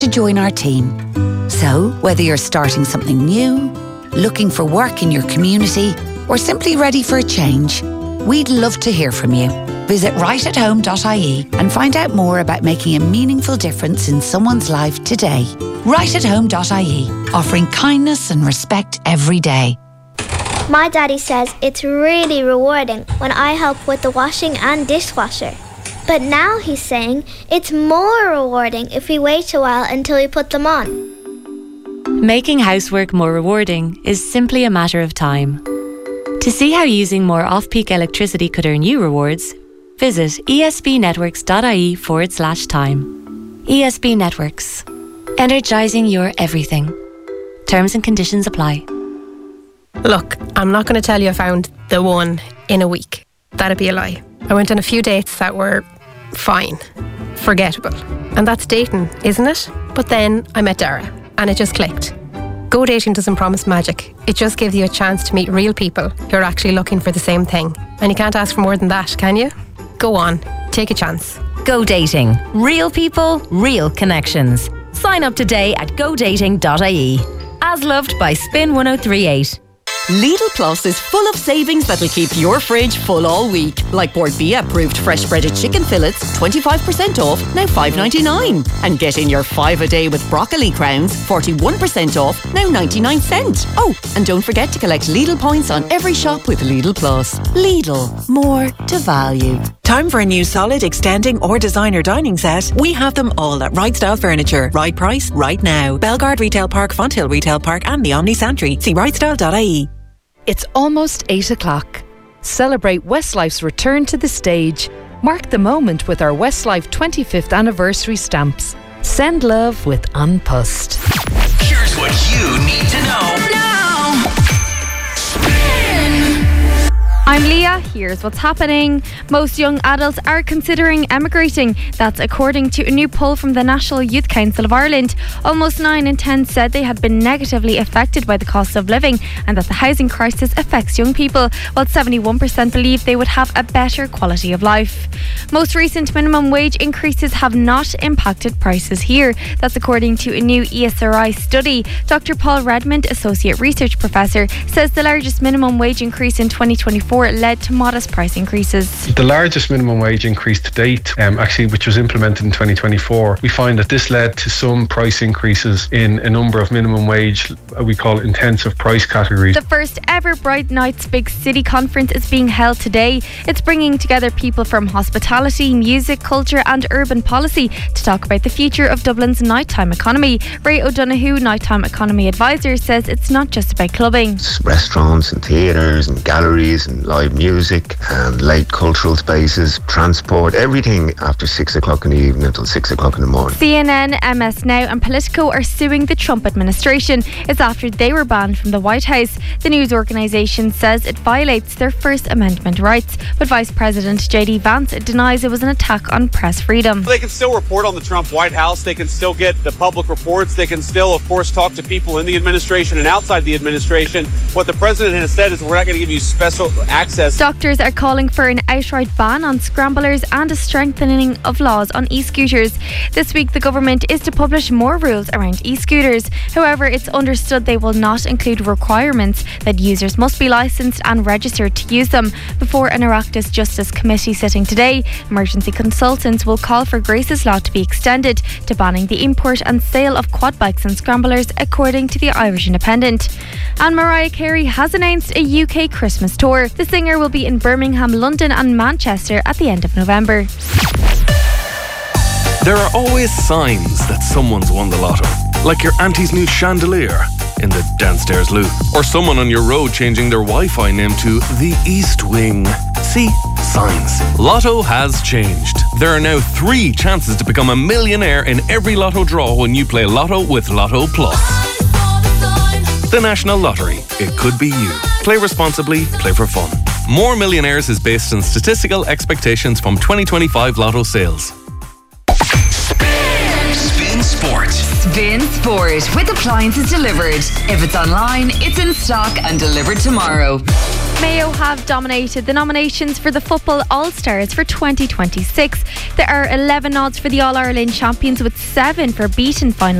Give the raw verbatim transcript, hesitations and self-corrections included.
to join our team. So, whether you're starting something new, looking for work in your community, or simply ready for a change, we'd love to hear from you. Visit right at home dot I E and find out more about making a meaningful difference in someone's life today. right at home dot I E, offering kindness and respect every day. My daddy says it's really rewarding when I help with the washing and dishwasher. But now he's saying it's more rewarding if we wait a while until we put them on. Making housework more rewarding is simply a matter of time. To see how using more off-peak electricity could earn you rewards, visit esbnetworks.ie forward slash time. E S B Networks. Energising your everything. Terms and conditions apply. Look, I'm not going to tell you I found the one in a week. That'd be a lie. I went on a few dates that were fine, forgettable. And that's dating, isn't it? But then I met Dara, and it just clicked. Go dating doesn't promise magic. It just gives you a chance to meet real people who are actually looking for the same thing. And you can't ask for more than that, can you? Go on, take a chance. Go dating. Real people, real connections. Sign up today at go dating dot I E. As loved by Spin one oh three eight. Lidl Plus is full of savings that'll keep your fridge full all week. Like Bord Bia approved fresh breaded chicken fillets, twenty-five percent off, now five ninety-nine. And get in your five a day with broccoli crowns, forty-one percent off, now ninety-nine cent. Oh, and don't forget to collect Lidl points on every shop with Lidl Plus. Lidl, more to value. Time for a new solid, extending or designer dining set? We have them all at Right Style Furniture. Right price, right now. Belgard Retail Park, Fonthill Retail Park and the Omni Santry. See right style dot I E. It's almost eight o'clock. Celebrate Westlife's return to the stage. Mark the moment with our Westlife twenty-fifth anniversary stamps. Send love with An Post. Here's what you need to know now. Spin. I'm Leah. Here's what's happening. Most young adults are considering emigrating. That's according to a new poll from the National Youth Council of Ireland. Almost nine in ten said they had been negatively affected by the cost of living and that the housing crisis affects young people, while seventy-one percent believe they would have a better quality of life. Most recent minimum wage increases have not impacted prices here. That's according to a new E S R I study. Doctor Paul Redmond, Associate Research Professor, says the largest minimum wage increase in twenty twenty-four led to modest price increases. The largest minimum wage increase to date, um, actually, which was implemented in twenty twenty-four, we find that this led to some price increases in a number of minimum wage, we call it intensive price categories. The first ever Bright Nights Big City Conference is being held today. It's bringing together people from hospitality, music, culture and urban policy to talk about the future of Dublin's nighttime economy. Ray O'Donoghue, Nighttime Economy Advisor, says it's not just about clubbing. It's restaurants and theatres and galleries and live music and late cultural spaces, transport, everything after six o'clock in the evening until six o'clock in the morning. C N N, M S Now and Politico are suing the Trump administration. It's after they were banned from the White House. The news organisation says it violates their First Amendment rights, but Vice President J D Vance denies it was an attack on press freedom. They can still report on the Trump White House. They can still get the public reports. They can still, of course, talk to people in the administration and outside the administration. What the president has said is we're not going to give you special access. Doctors are calling for an outright ban on scramblers and a strengthening of laws on e-scooters. This week the government is to publish more rules around e-scooters. However, it's understood they will not include requirements that users must be licensed and registered to use them. Before an Oireachtas Justice Committee sitting today, emergency consultants will call for Grace's Law to be extended to banning the import and sale of quad bikes and scramblers, according to the Irish Independent. And Mariah Carey has announced a U K Christmas tour. The singer will be in Birmingham, London and Manchester at the end of November. There are always signs that someone's won the lotto, like your auntie's new chandelier in the downstairs loo, or someone on your road changing their Wi-Fi name to the East Wing. See? Signs. Lotto has changed. There are now three chances to become a millionaire in every lotto draw when you play Lotto with Lotto Plus. The National Lottery. It could be you. Play responsibly, play for fun. More Millionaires is based on statistical expectations from twenty twenty-five Lotto sales. Spin, Spin Sport. Spin Sport with appliances delivered. If it's online, it's in stock and delivered tomorrow. Mayo have dominated the nominations for the Football All-Stars for twenty twenty-six. There are eleven nods for the All-Ireland champions, with seven for beaten final